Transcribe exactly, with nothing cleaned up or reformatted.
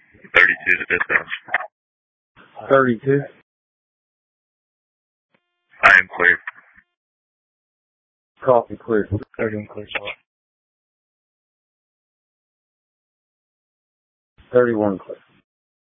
thirty-two to dispatch. thirty-two. I am clear. Copy, clear. thirty-one clear. thirty-one clear.